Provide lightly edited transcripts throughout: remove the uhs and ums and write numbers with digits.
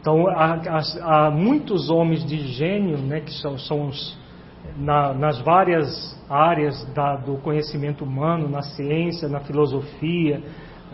Então, há muitos homens de gênio, né, que são nas várias áreas do conhecimento humano, na ciência, na filosofia,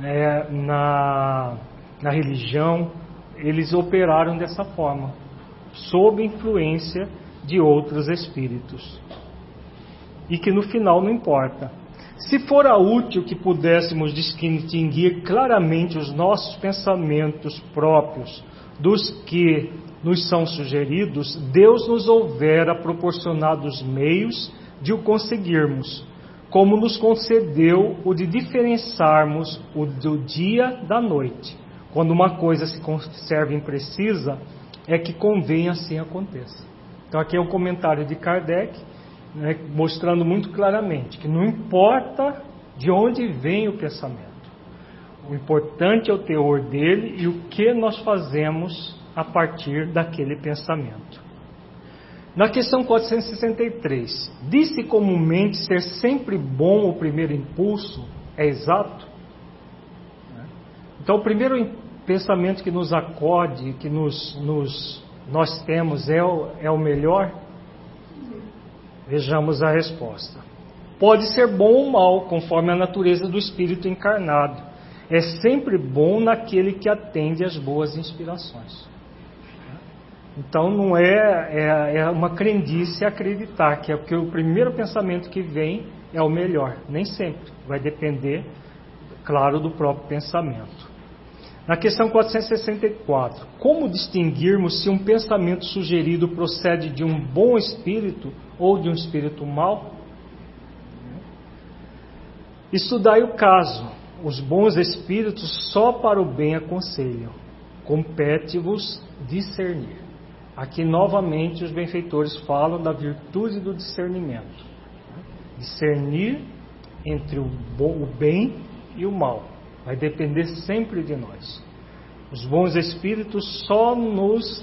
na religião, eles operaram dessa forma, sob influência de outros espíritos. E que no final não importa. Se fora útil que pudéssemos distinguir claramente os nossos pensamentos próprios dos que nos são sugeridos, Deus nos houvera proporcionado os meios de o conseguirmos, como nos concedeu o de diferenciarmos o do dia da noite. Quando uma coisa se conserva imprecisa, é que convém assim aconteça. Então aqui é um comentário de Kardec, né, mostrando muito claramente que não importa de onde vem o pensamento, o importante é o teor dele e o que nós fazemos a partir daquele pensamento. Na questão 463, disse comumente ser sempre bom o primeiro impulso, é exato? Então o primeiro pensamento que nos acode, que nós temos é o melhor? Vejamos a resposta. Pode ser bom ou mal, conforme a natureza do espírito encarnado. É sempre bom naquele que atende às boas inspirações. Então não é uma crendice acreditar que é porque o primeiro pensamento que vem é o melhor. Nem sempre. Vai depender, claro, do próprio pensamento. Na questão 464, como distinguirmos se um pensamento sugerido procede de um bom espírito ou de um espírito mau? Estudai o caso. Os bons espíritos só para o bem aconselham. Compete-vos discernir. Aqui novamente os benfeitores falam da virtude do discernimento. Discernir entre o bem e o mal. Vai depender sempre de nós. Os bons espíritos só nos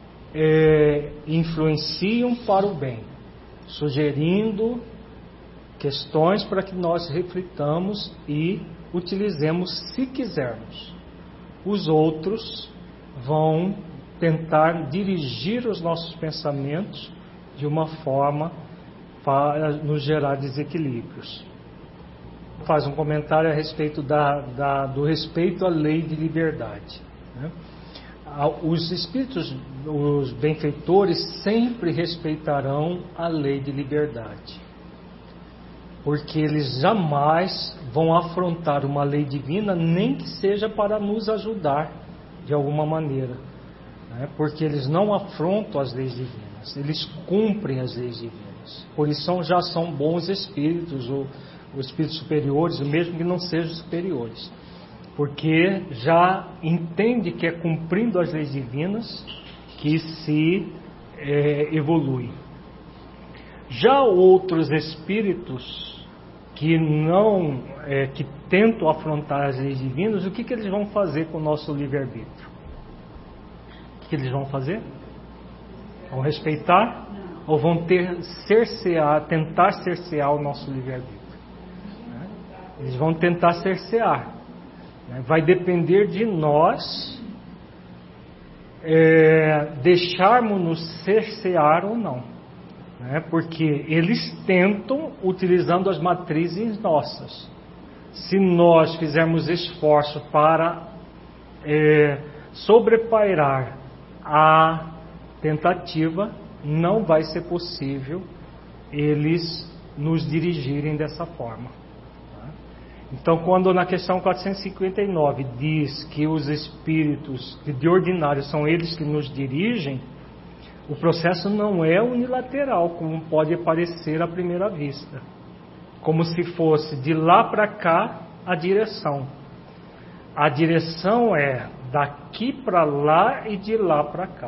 influenciam para o bem, sugerindo questões para que nós reflitamos e utilizemos se quisermos. Os outros vão tentar dirigir os nossos pensamentos de uma forma para nos gerar desequilíbrios. Faz um comentário a respeito do respeito à lei de liberdade. Né? Os espíritos, os benfeitores, sempre respeitarão a lei de liberdade, porque eles jamais vão afrontar uma lei divina, nem que seja para nos ajudar de alguma maneira, né? Porque eles não afrontam as leis divinas, eles cumprem as leis divinas. Por isso já são bons espíritos, os espíritos superiores, mesmo que não sejam superiores, porque já entende que é cumprindo as leis divinas que se evolui. Já outros espíritos que não que tentam afrontar as leis divinas, o que eles vão fazer com o nosso livre-arbítrio? O que eles vão fazer? Vão respeitar ou vão tentar cercear o nosso livre-arbítrio? Eles vão tentar cercear. Vai depender de nós deixarmos-nos cercear ou não. Porque eles tentam utilizando as matrizes nossas. Se nós fizermos esforço para sobrepairar a tentativa, não vai ser possível eles nos dirigirem dessa forma. Então, quando na questão 459 diz que os espíritos de ordinário são eles que nos dirigem, o processo não é unilateral, como pode parecer à primeira vista. Como se fosse de lá para cá a direção. A direção é daqui para lá e de lá para cá.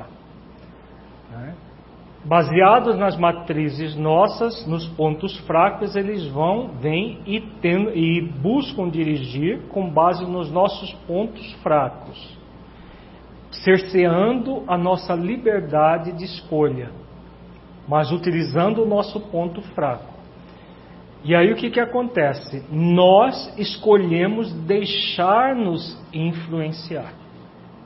Baseados nas matrizes nossas, nos pontos fracos, eles vêm e buscam dirigir com base nos nossos pontos fracos, cerceando a nossa liberdade de escolha, mas utilizando o nosso ponto fraco. E aí o que acontece? Nós escolhemos deixar-nos influenciar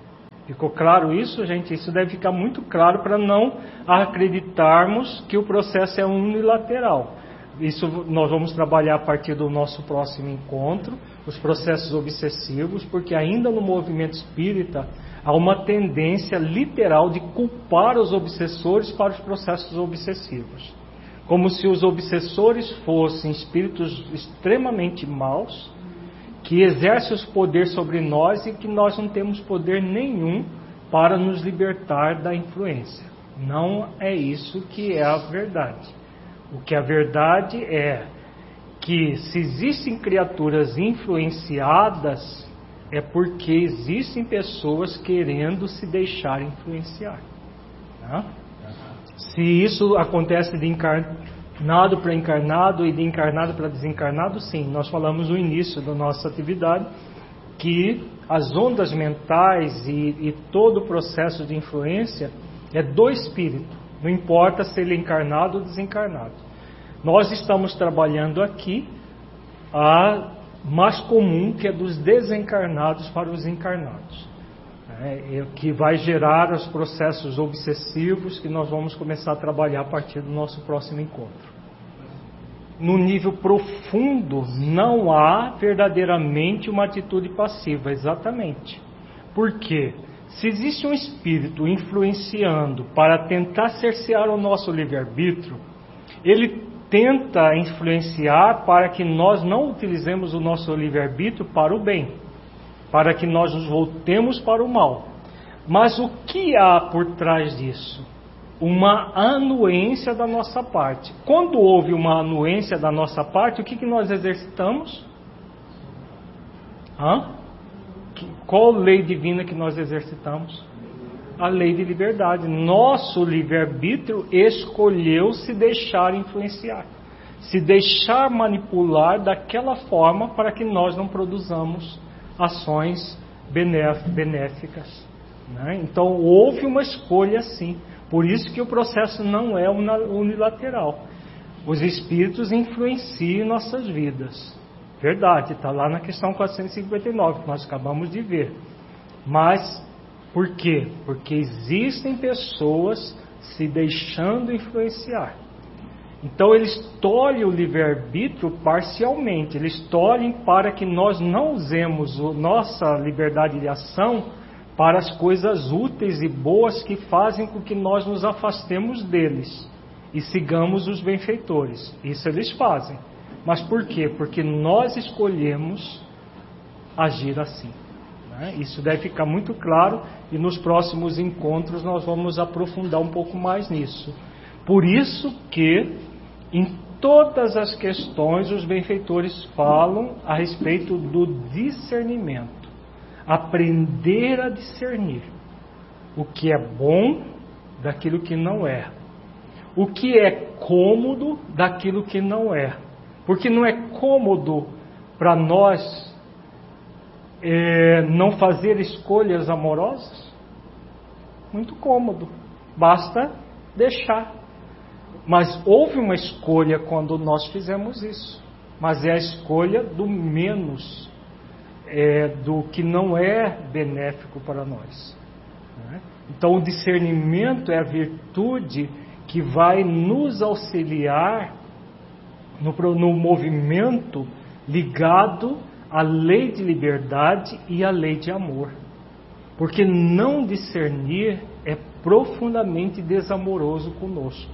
Ficou claro isso, gente? Isso deve ficar muito claro para não acreditarmos que o processo é unilateral. Isso nós vamos trabalhar a partir do nosso próximo encontro, os processos obsessivos, porque ainda no movimento espírita há uma tendência literal de culpar os obsessores para os processos obsessivos. Como se os obsessores fossem espíritos extremamente maus, que exercem o poder sobre nós e que nós não temos poder nenhum para nos libertar da influência. Não é isso que é a verdade. O que a verdade é que se existem criaturas influenciadas, é porque existem pessoas querendo se deixar influenciar. Né? Se isso acontece de encarnado para encarnado e de encarnado para desencarnado, sim. Nós falamos no início da nossa atividade que as ondas mentais e todo o processo de influência é do espírito. Não importa se ele é encarnado ou desencarnado. Nós estamos trabalhando aqui a mais comum, que é dos desencarnados para os encarnados, que vai gerar os processos obsessivos que nós vamos começar a trabalhar a partir do nosso próximo encontro. No nível profundo, não há verdadeiramente uma atitude passiva, exatamente. Por quê? Se existe um espírito influenciando para tentar cercear o nosso livre-arbítrio, ele tenta influenciar para que nós não utilizemos o nosso livre-arbítrio para o bem, para que nós nos voltemos para o mal. Mas o que há por trás disso? Uma anuência da nossa parte. Quando houve uma anuência da nossa parte, o que nós exercitamos? Qual lei divina que nós exercitamos? A lei de liberdade. Nosso livre-arbítrio escolheu se deixar influenciar, se deixar manipular daquela forma para que nós não produzamos ações benéficas. Né? Então houve uma escolha sim. Por isso que o processo não é unilateral. Os espíritos influenciam nossas vidas. Verdade, está lá na questão 459, que nós acabamos de ver. Mas por quê? Porque existem pessoas se deixando influenciar. Então eles tolhem o livre-arbítrio parcialmente. Eles tolhem para que nós não usemos a nossa liberdade de ação para as coisas úteis e boas que fazem com que nós nos afastemos deles e sigamos os benfeitores. Isso eles fazem. Mas por quê? Porque nós escolhemos agir assim. Isso deve ficar muito claro e nos próximos encontros nós vamos aprofundar um pouco mais nisso. Por isso que em todas as questões os benfeitores falam a respeito do discernimento. Aprender a discernir o que é bom daquilo que não é. O que é cômodo daquilo que não é. Porque não é cômodo para nós não fazer escolhas amorosas? Muito cômodo, basta deixar. Mas houve uma escolha quando nós fizemos isso, mas é a escolha do menos, do que não é benéfico para nós. Então o discernimento é a virtude que vai nos auxiliar no movimento ligado a lei de liberdade e a lei de amor. Porque não discernir é profundamente desamoroso conosco.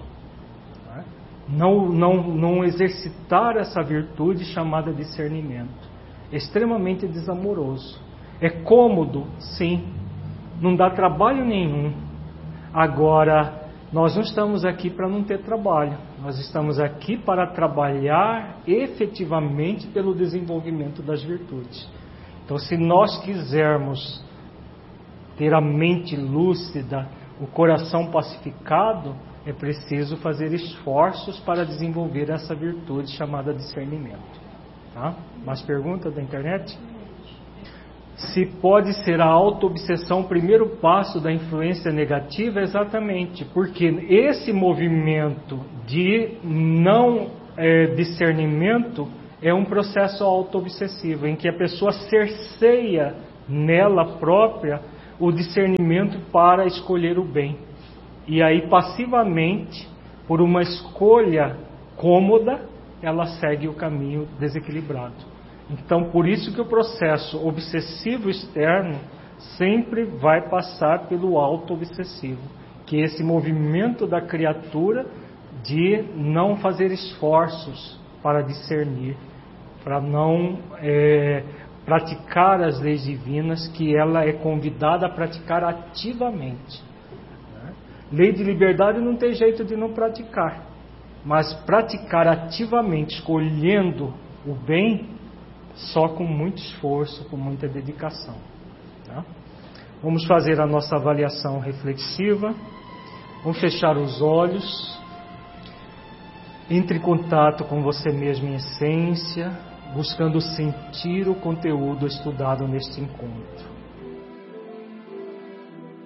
Não exercitar essa virtude chamada discernimento. É extremamente desamoroso. É cômodo, sim. Não dá trabalho nenhum. Agora, nós não estamos aqui para não ter trabalho. Nós estamos aqui para trabalhar efetivamente pelo desenvolvimento das virtudes. Então, se nós quisermos ter a mente lúcida, o coração pacificado, é preciso fazer esforços para desenvolver essa virtude chamada discernimento. Tá? Mais pergunta da internet? Se pode ser a auto-obsessão o primeiro passo da influência negativa? Exatamente, porque esse movimento de não discernimento é um processo auto-obsessivo, em que a pessoa cerceia nela própria o discernimento para escolher o bem. E aí, passivamente, por uma escolha cômoda, ela segue o caminho desequilibrado. Então, por isso que o processo obsessivo externo sempre vai passar pelo auto-obsessivo, que é esse movimento da criatura de não fazer esforços para discernir, para não praticar as leis divinas que ela é convidada a praticar ativamente. Lei de liberdade não tem jeito de não praticar, mas praticar ativamente, escolhendo o bem, só com muito esforço, com muita dedicação. Tá? Vamos fazer a nossa avaliação reflexiva. Vamos fechar os olhos. Entre em contato com você mesmo em essência, buscando sentir o conteúdo estudado neste encontro.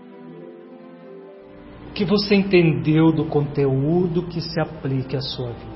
O que você entendeu do conteúdo que se aplique à sua vida?